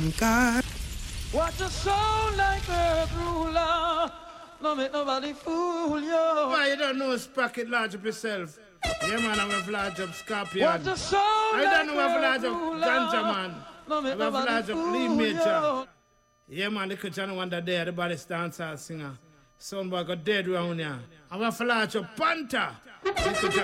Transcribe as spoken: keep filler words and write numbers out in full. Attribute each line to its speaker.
Speaker 1: them car.
Speaker 2: Watch a soul like a ruler. No make nobody fool you.
Speaker 3: Why you don't know Sprocket large up yourself? Yeah man, I'm a large up Scorpion.
Speaker 2: Watch a soul
Speaker 3: I
Speaker 2: like
Speaker 3: don't know if large up
Speaker 2: ruler.
Speaker 3: Ganja man.
Speaker 2: No make
Speaker 3: I'm a
Speaker 2: nobody
Speaker 3: large up
Speaker 2: fool
Speaker 3: Lee
Speaker 2: you.
Speaker 3: Major. Yeah man, look at Johnny Wonder there, the body dancer singer. Son boy got dead round here. I'm a large up Panther.